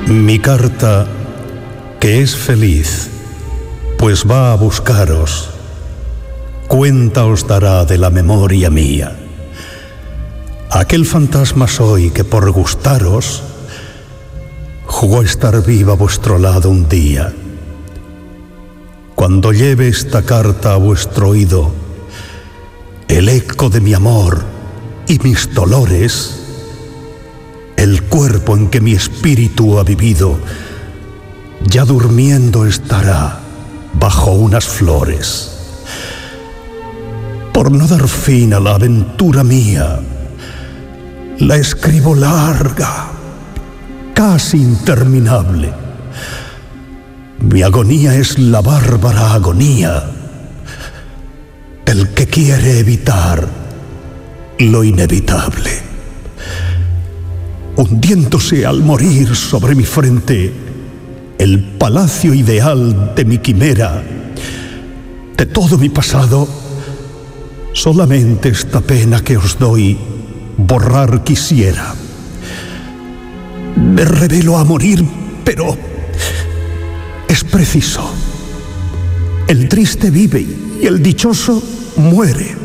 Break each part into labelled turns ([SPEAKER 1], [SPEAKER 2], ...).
[SPEAKER 1] Mi carta, que es feliz, pues va a buscaros, cuenta os dará de la memoria mía. Aquel fantasma soy que por gustaros jugó a estar viva a vuestro lado un día. Cuando lleve esta carta a vuestro oído, el eco de mi amor y mis dolores, el cuerpo en que mi espíritu ha vivido, ya durmiendo estará bajo unas flores. Por no dar fin a la aventura mía, la escribo larga, casi interminable. Mi agonía es la bárbara agonía del que quiere evitar lo inevitable. Hundiéndose al morir sobre mi frente el palacio ideal de mi quimera, de todo mi pasado, solamente esta pena que os doy borrar quisiera. Me revelo a morir, pero es preciso. El triste vive y el dichoso muere.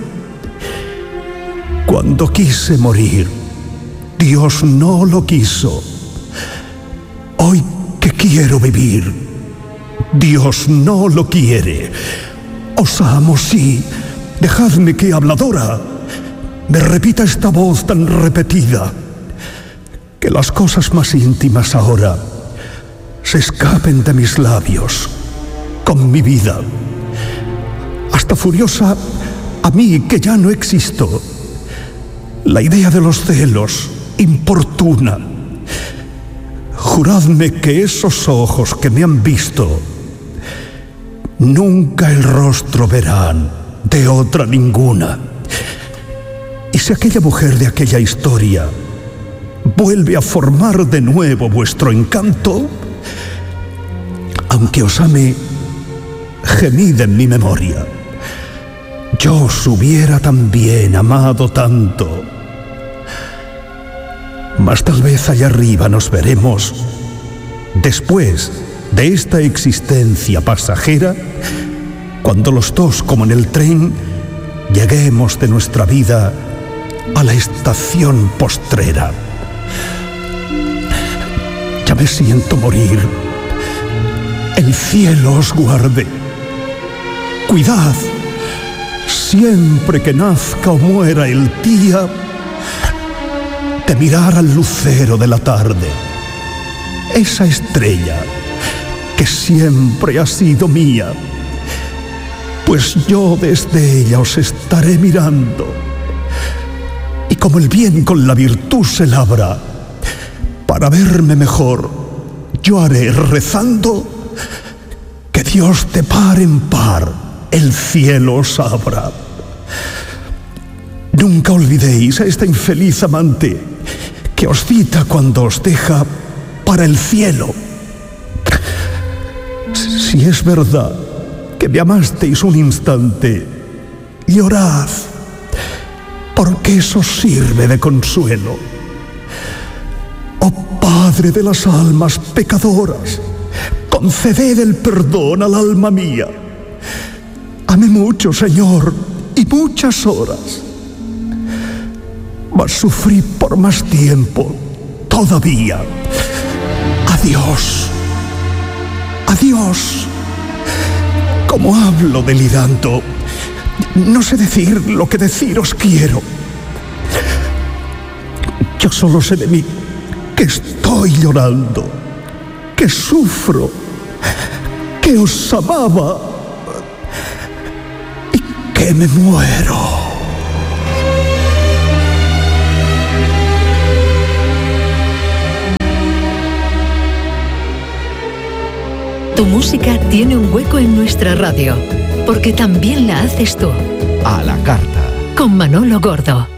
[SPEAKER 1] Cuando quise morir, Dios no lo quiso. Hoy que quiero vivir, Dios no lo quiere. Os amo, sí, dejadme que habladora me repita esta voz tan repetida, que las cosas más íntimas ahora se escapen de mis labios con mi vida. Hasta furiosa a mí que ya no existo, la idea de los celos importuna. Juradme que esos ojos que me han visto nunca el rostro verán de otra ninguna. Y si aquella mujer de aquella historia vuelve a formar de nuevo vuestro encanto, aunque os ame, gemid en mi memoria. Yo os hubiera también amado tanto. Mas tal vez allá arriba nos veremos después de esta existencia pasajera, cuando los dos, como en el tren, lleguemos de nuestra vida a la estación postrera. Ya me siento morir. El cielo os guarde. Cuidad, siempre que nazca o muera el día, de mirar al lucero de la tarde, esa estrella que siempre ha sido mía, pues yo desde ella os estaré mirando. Y como el bien con la virtud se labra, para verme mejor, yo haré rezando que Dios de par en par el cielo os abra. Nunca olvidéis a esta infeliz amante que os cita cuando os deja para el cielo. Si es verdad que me amasteis un instante, llorad, porque eso sirve de consuelo. Oh Padre de las almas pecadoras, conceded el perdón al alma mía. Amé mucho, Señor, y muchas horas, mas sufrí por más tiempo todavía. Adiós, adiós. Como hablo delirando, no sé decir lo que deciros quiero. Yo solo sé de mí que estoy llorando, que sufro, que os amaba y que me muero.
[SPEAKER 2] Tu música tiene un hueco en nuestra radio, porque también la haces tú.
[SPEAKER 3] A la carta.
[SPEAKER 2] Con Manolo Gordo.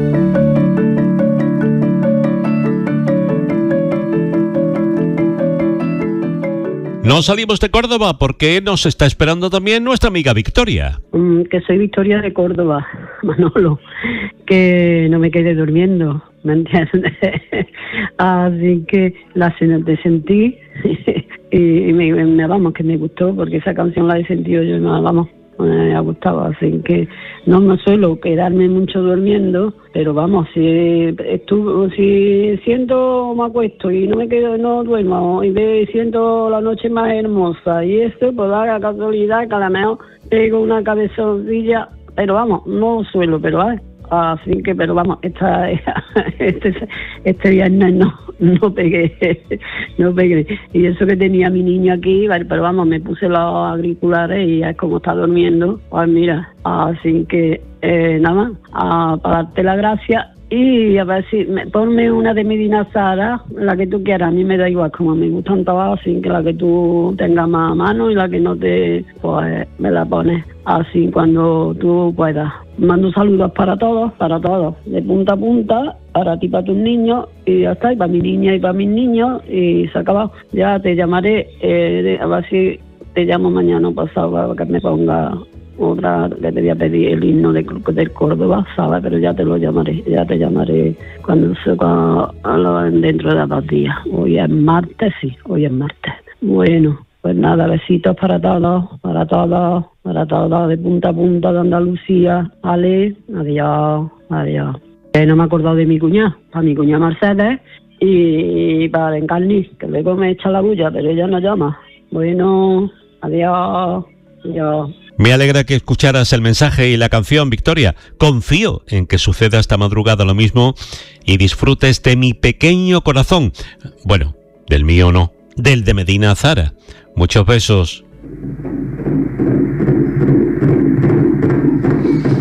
[SPEAKER 4] No salimos de Córdoba porque nos está esperando también nuestra amiga Victoria.
[SPEAKER 5] Que soy Victoria de Córdoba, Manolo. Que no me quede durmiendo, ¿me entiendes? Así que la de sentí y vamos, que me gustó, porque esa canción la he sentido yo, vamos, me ha gustado. Así que no me suelo quedarme mucho durmiendo, pero vamos, si siento, me acuesto y no me quedo, no duermo, y siento la noche más hermosa, y esto, pues da la casualidad que a lo mejor pego una cabezadilla, pero vamos, no suelo, pero así que, pero vamos, este viernes no pegué. Y eso que tenía mi niño aquí, pero vamos, me puse los auriculares y es como está durmiendo, pues mira, así que nada más, para darte las gracias. Y a ver si ponme una de Medina Zahara, la que tú quieras, a mí me da igual, como me gustan todas, así que la que tú tengas más a mano y la que no te, pues me la pones así cuando tú puedas. Mando saludos para todos, de punta a punta, para ti, para tus niños, y ya está, y para mi niña y para mis niños, y se ha acabado. Ya te llamaré, a ver si te llamo mañana o pasado para que me ponga otra, que te voy a pedir el himno del Córdoba, ¿sabes? Pero ya te llamaré cuando dentro de 2 días. Hoy es martes. Bueno, pues nada, besitos para todos, de punta a punta de Andalucía. Ale, adiós. No me he acordado de mi cuñada, para mi cuñada Mercedes y para Encarni, que luego me echa la bulla, pero ella no llama. Bueno, adiós.
[SPEAKER 4] Me alegra que escucharas el mensaje y la canción, Victoria. Confío en que suceda esta madrugada lo mismo y disfrutes de mi pequeño corazón. Bueno, del mío no, del de Medina Zahara. Muchos besos.